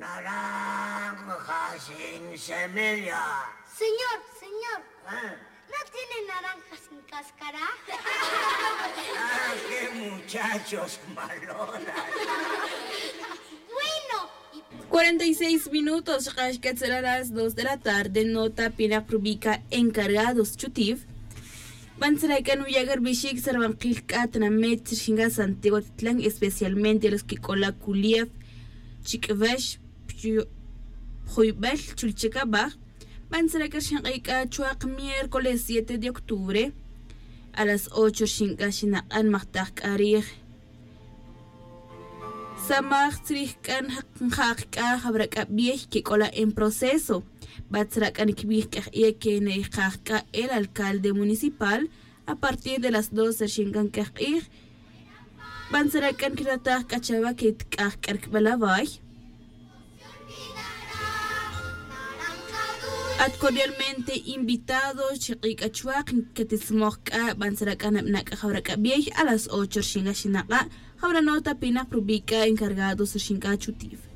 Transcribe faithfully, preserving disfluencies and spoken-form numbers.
Naranja sin semilla. Señor, señor. ¿Eh? ¿No tiene naranja sin cáscara? ¡Ah, qué muchachos malonas! Bueno. cuarenta y seis minutos, Rashkatzer a las dos de la tarde, nota Pinak Rubica, encargados Chutiv. Bansaraikan Uyagar Bishik, Sarvanquilcat, Namet, Shinga Santiago Titlán, especialmente los que con la Kuliev, Chikvash, Huibal, Chulchekabach. Bansaraikan Shangaika, Chuak, miércoles siete de octubre, a las ocho, Shinga Shinakan Mahtak Arir. Samach Trikan Hakka, Habraka Biech, que cola en proceso. Batsrakan Kibik Ekene Hakka, el alcalde municipal, a partir de las doce, Shingan Kakir. Bansarakan Kiratak Kachava Kit Kakar Balavai. Ad cordialmente invitados, Chicachuak, Ketismoka, Bansarakan Abnaka Habraka Biech, a las ocho, Shinga Shinaka. Habrá nota Pina Rubica, encargados de Shinkachutiv.